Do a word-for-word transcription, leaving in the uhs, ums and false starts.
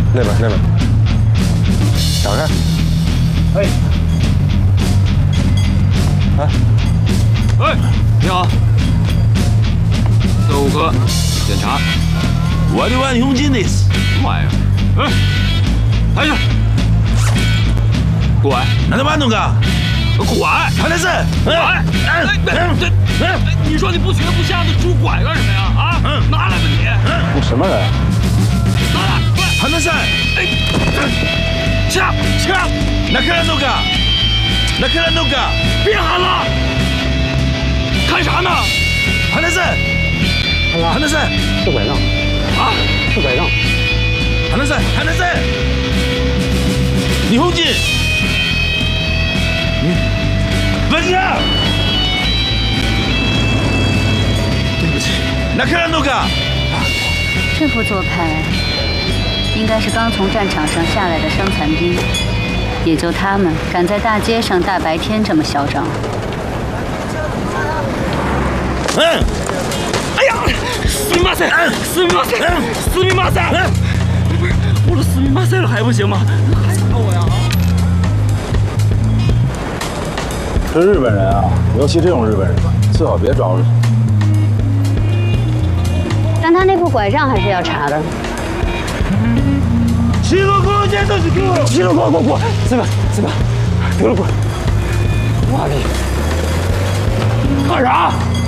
那边那边，打开。哎。哎。 哎，你好。这五颗，检查。 我的万雄金的是。 什么玩意儿？哎，抬下。过来。 哪能办弄个？ 拐。 他那是。 拐。哎哎这哎，你说你不学不像的拄拐干什么呀？啊？嗯。拿来吧你。 你什么人？ 拿来。 他那是。 哎。枪枪。 那看弄个。那看弄个。 别喊了。看啥呢？ 他那是。他那是。 是拐杖。 啊？ 是拐杖。 他那是。他那是。日本人。你。不是啊。对不起。那看弄个。 这副做派，应该是刚从战场上下来的伤残兵，也就他们敢在大街上大白天这么嚣张。 嗯。 哎呀！死命马赛！死命马赛！死命马赛！不是，我都死命马赛了还不行吗？还打我呀！ 这日本人啊，尤其这种日本人，最好别招惹。 但他那副拐杖还是要查的。 七个过街都是给我， 七个过过过，这边这边，得了过。妈的！ 干啥？